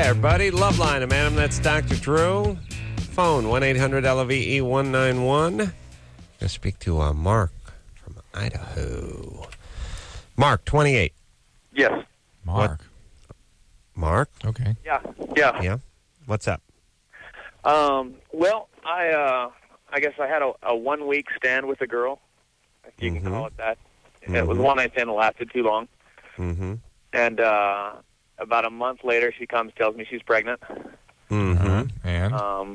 everybody. Loveline, Madam. That's Dr. Drew. Phone 1-800-LOVE-191. Going to speak to Mark from Idaho. Mark, 28. Yes. Mark. Mark? Okay. Yeah. Yeah. What's up? Well, I guess I had a 1 week stand with a girl, if you can call it that. It was one night stand that lasted too long. Mm-hmm. And about a month later, she comes, tells me she's pregnant. Mm-hmm. And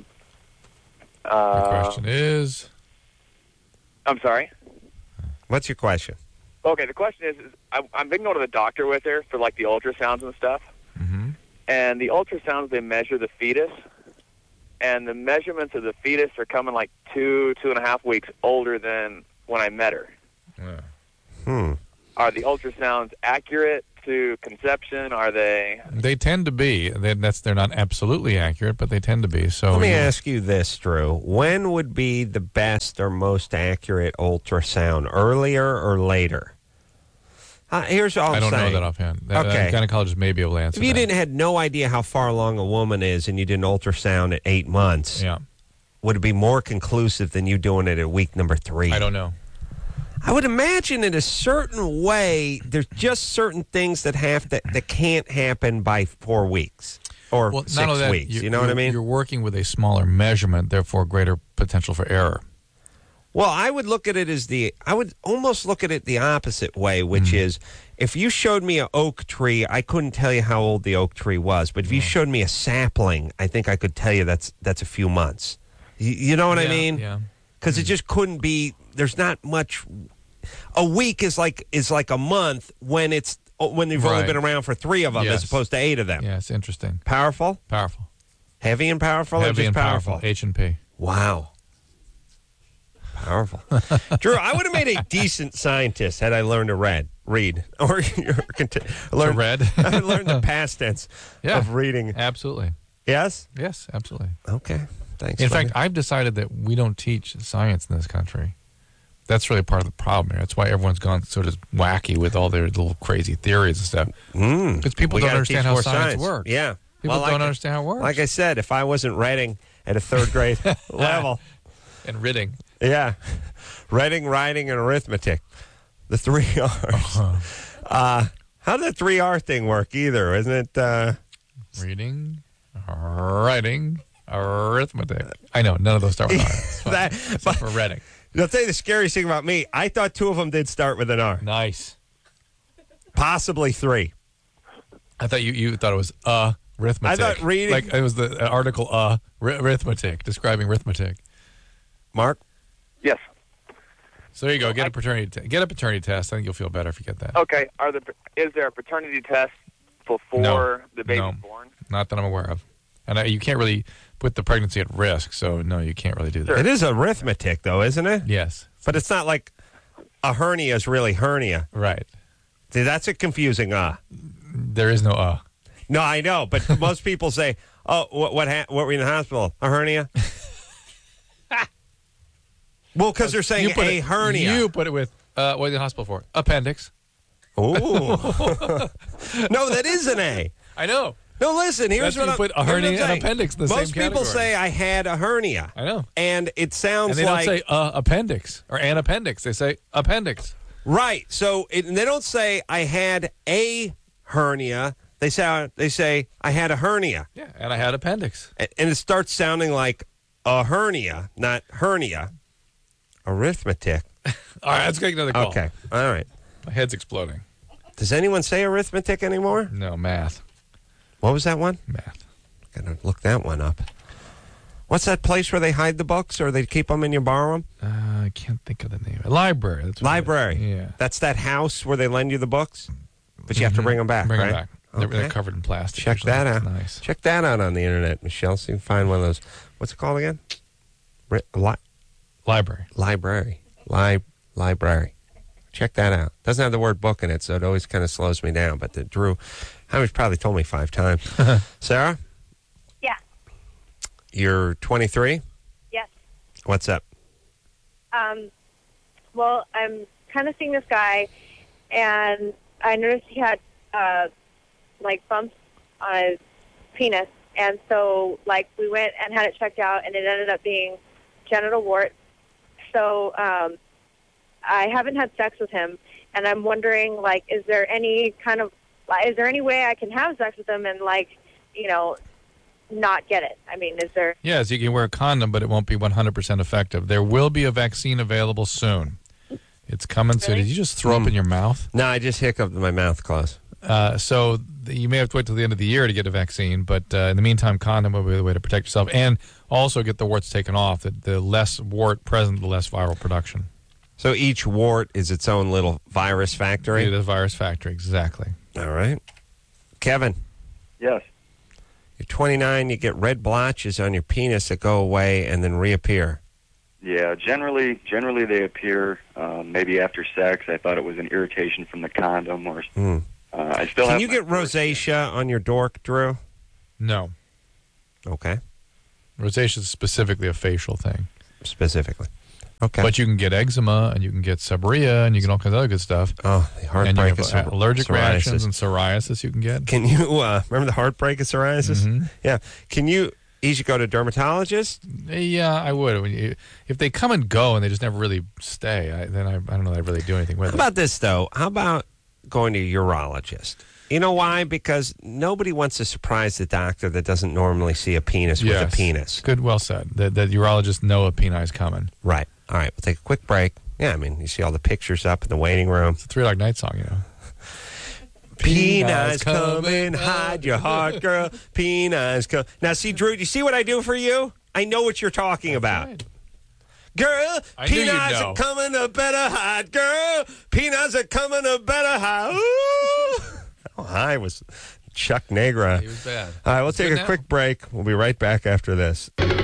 the question is? I'm sorry? What's your question? Okay, the question is I've been going to the doctor with her for, like, the ultrasounds and stuff. Mm-hmm. And the ultrasounds, they measure the fetus. And the measurements of the fetus are coming like 2.5 weeks older than when I met her. Yeah. Are the ultrasounds accurate to conception? Are they? They tend to be. They're not absolutely accurate, but they tend to be. So Let me ask you this, Drew. When would be the best or most accurate ultrasound, earlier or later? Here's all I'm saying. I don't know that offhand. Okay. Gynecologists may be able to answer If you that. had no idea how far along a woman is and you did an ultrasound at 8 months, Yeah. would it be more conclusive than you doing it at week number 3? I don't know. I would imagine in a certain way, there's just certain things that can't happen by 4 weeks or Well, 6 not only that, weeks. You know what I mean? You're working with a smaller measurement, therefore greater potential for error. Well, I would look at it I would almost look at it the opposite way, which is if you showed me an oak tree, I couldn't tell you how old the oak tree was. But if you showed me a sapling, I think I could tell you that's a few months. You know what I mean? Yeah. Because it just couldn't be. There's not much. A week is like a month when you've only Right. been around for 3 of them Yes. as opposed to 8 of them. Yeah, it's interesting. Powerful, Powerful. heavy and powerful, or Heavy just and powerful. H&P. Wow. Powerful. Drew, I would have made a decent scientist had I learned to read. Or read? I learned the past tense of reading. Absolutely. Yes? Yes, absolutely. Okay. Thanks. In buddy. fact, I've decided that we don't teach science in this country. That's really part of the problem here. That's why everyone's gone sort of wacky with all their little crazy theories and stuff. Because people We don't gotta understand teach how more science works. Yeah. People don't understand how it works. Like I said, if I wasn't reading at a 3rd grade level. And ridding. Yeah. Reading, writing, and arithmetic. The 3 R's. How did the 3R thing work either? Isn't it? Reading, writing, arithmetic. I know, none of those start with R. It's fine. Except for reading. I'll tell you the scariest thing about me. I thought 2 of them did start with an R. Nice. Possibly 3. I thought you thought it was arithmetic. I thought reading. Like it was the article arithmetic, describing arithmetic. Mark? Yes. So there you go. Get a paternity test. I think you'll feel better if you get that. Okay. Is there a paternity test before the baby's born? Not that I'm aware of. And you can't really put the pregnancy at risk, so no, you can't really do that. It is arithmetic, though, isn't it? Yes. But it's not like a hernia is really hernia. Right. See, that's a confusing There is no No, I know, but most people say, "Oh, what were you in the hospital? A hernia?" Well, because they're saying a hernia. You put it with what are you in the hospital for? Appendix. Ooh. No, that is an A. I know. No, listen, here's That's what when you I'm put a hernia here's what and I'm saying. appendix in the same Most people category. say I had a hernia. I know. And it sounds And they like... don't say appendix or an appendix. They say appendix. Right. So they don't say I had a hernia. They say I had a hernia. Yeah, and I had appendix. And it starts sounding like a hernia, not hernia. Arithmetic. All right, let's get another call. Okay. All right. My head's exploding. Does anyone say arithmetic anymore? No, math. What was that one? Math. Gotta look that one up. What's that place where they hide the books or they keep them and you borrow them? I can't think of the name. Library. That's what Library. Yeah. That's that house where they lend you the books, but you have to bring them back, Bring right? them back. They're Okay. covered in plastic. Check usually. that out. That's nice. Check that out on the internet, Michelle. So you can find one of those. What's it called again? Library. Library. Check that out. Doesn't have the word book in it, so it always kind of slows me down. But Drew, Hamish probably told me 5 times. Sarah? Yeah. You're 23? Yes. What's up? Well, I'm kind of seeing this guy, and I noticed he had, like, bumps on his penis. And so, like, we went and had it checked out, and it ended up being genital wart. So I haven't had sex with him, and I'm wondering, like, is there any way I can have sex with him and, like, you know, not get it? I mean, is there... Yes, you can wear a condom, but it won't be 100% effective. There will be a vaccine available soon. It's coming soon. Did you just throw up in your mouth? No, I just hiccuped with my mouth closed. So you may have to wait till the end of the year to get a vaccine, but in the meantime, condom will be the way to protect yourself and also get the warts taken off. The less wart present, the less viral production. So each wart is its own little virus factory? The virus factory, exactly. All right. Kevin, Yes. you're 29, you get red blotches on your penis that go away and then reappear. Yeah, generally they appear maybe after sex. I thought it was an irritation from the condom, or I still. Can have you get rosacea on your dork, Drew? No. Okay. Rosacea is specifically a facial thing. Specifically. Okay. But you can get eczema, and you can get seborrhea, and you can all kinds of other good stuff. Oh, the And you heartbreak have of allergic psoriasis. reactions and psoriasis you can get. Can you remember the heartbreak of psoriasis? Mhm. Yeah. Can you should go to a dermatologist? Yeah, I would. If they come and go and they just never really stay, then I don't know that I really do anything with How it. about this, though? How about going to a urologist? You know why? Because nobody wants to surprise the doctor that doesn't normally see a penis with a penis. Good, well said. That urologists know a penile is coming. Right. All right. We'll take a quick break. Yeah, I mean, you see all the pictures up in the waiting room. It's a 3 Dog Night song, you know. Penile coming, hide your heart, girl. Penile coming. Now, see, Drew, do you see what I do for you? I know what you're talking about. Right. Girl, I knew you'd penises know. are coming to better hide, girl. Penises are coming to better hide. Ooh. How high was Chuck Negra? He was bad. All right, we'll take Good a now. quick break. We'll be right back after this.